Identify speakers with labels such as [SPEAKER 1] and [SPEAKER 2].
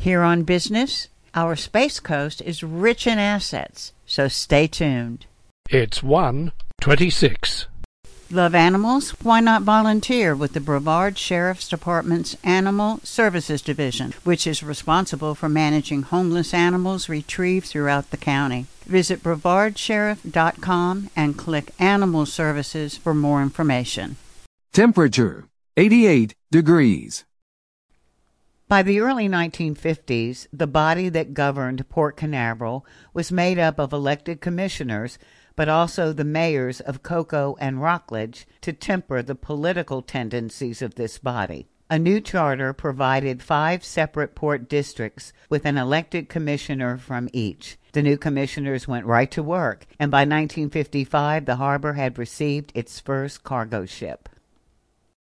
[SPEAKER 1] Here on Business, our Space Coast is rich in assets, so stay tuned.
[SPEAKER 2] It's 1:26.
[SPEAKER 1] Love animals? Why not volunteer with the Brevard Sheriff's Department's Animal Services Division, which is responsible for managing homeless animals retrieved throughout the county. Visit brevardsheriff.com and click Animal Services for more information.
[SPEAKER 3] Temperature, 88 degrees.
[SPEAKER 1] By the early 1950s, the body that governed Port Canaveral was made up of elected commissioners, but also the mayors of Cocoa and Rockledge to temper the political tendencies of this body. A new charter provided 5 separate port districts with an elected commissioner from each. The new commissioners went right to work, and by 1955 the harbor had received its first cargo ship.